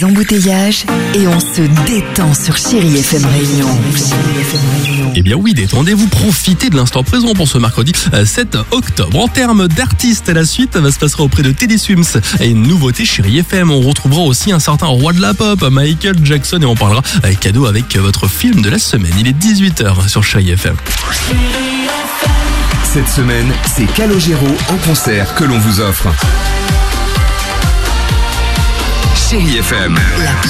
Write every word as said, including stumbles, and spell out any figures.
Embouteillages et on se détend sur Chérie F M Réunion. Eh bien oui, détendez-vous, profitez de l'instant présent pour ce mercredi sept octobre. En termes d'artistes, la suite va se passer auprès de Teddy Swims. Et une nouveauté Chérie F M, on retrouvera aussi un certain roi de la pop, Michael Jackson, et on parlera cadeau avec votre film de la semaine. Il est dix-huit heures sur Chérie F M. Cette semaine, c'est Calogero en concert que l'on vous offre. Chérie F M.